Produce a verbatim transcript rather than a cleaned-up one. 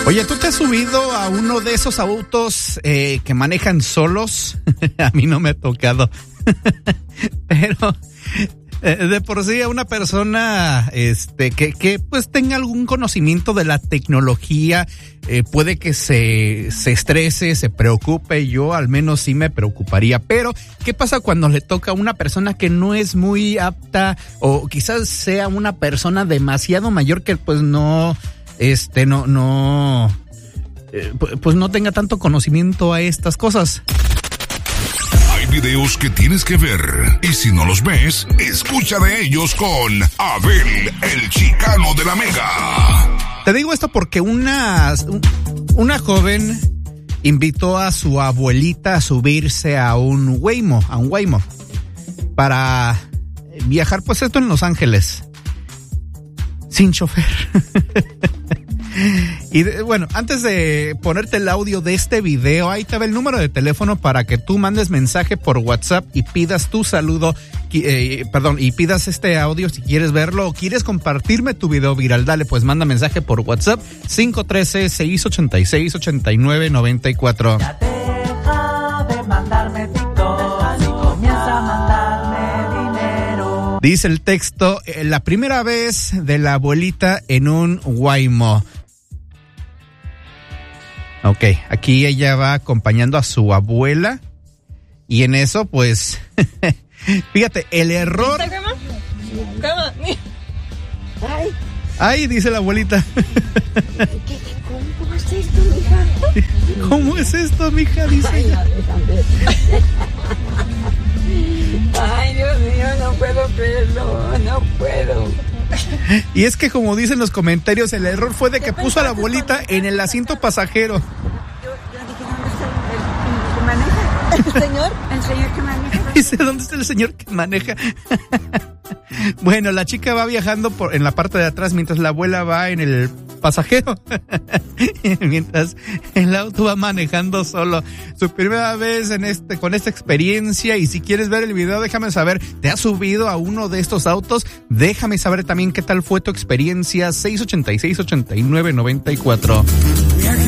Oye, ¿tú te has subido a uno de esos autos eh, que manejan solos? A mí no me ha tocado. Pero eh, de por sí a una persona este que, que pues tenga algún conocimiento de la tecnología, eh, puede que se, se estrese, se preocupe. Yo al menos sí me preocuparía. Pero, ¿qué pasa cuando le toca a una persona que no es muy apta o quizás sea una persona demasiado mayor que pues no... Este, no, no, eh, pues no tenga tanto conocimiento a estas cosas? Hay videos que tienes que ver, y si no los ves, escucha de ellos con Abel, el Chicano de la Mega. Te digo esto porque una, una joven invitó a su abuelita a subirse a un Waymo, a un Waymo, para viajar, pues esto en Los Ángeles, sin chofer. Y de, bueno, antes de ponerte el audio de este video, ahí te va el número de teléfono para que tú mandes mensaje por WhatsApp y pidas tu saludo, eh, perdón, y pidas este audio si quieres verlo o quieres compartirme tu video viral. Dale, pues manda mensaje por WhatsApp cinco uno tres, seis ocho seis, ocho nueve nueve cuatro. Ya deja de mandarme TikTok y comienza a mandarme dinero. Dice el texto, eh, la primera vez de la abuelita en un Waymo. Ok, aquí ella va acompañando a su abuela y en eso, pues, fíjate, el error... ¿Lista, cama? Cama. Ay. Ay, dice la abuelita. ¿Qué, ¿Cómo es esto, mija? ¿Cómo es esto, mija? Dice Ay, ella. Ay, Dios mío, no puedo creerlo, no puedo. Y es que como dicen los comentarios, el error fue de que puso a la abuelita en el asiento pasajero. Yo, yo dije, ¿dónde está el, el, el que maneja? ¿El señor? ¿El señor que maneja? Dice, ¿dónde está el señor que maneja? Bueno, la chica va viajando por en la parte de atrás mientras la abuela va en el pasajero. Mientras el auto va manejando solo. Su primera vez en este con esta experiencia. Y si quieres ver el video, déjame saber, ¿te has subido a uno de estos autos? Déjame saber también qué tal fue tu experiencia. seis ocho seis, ocho nueve nueve cuatro.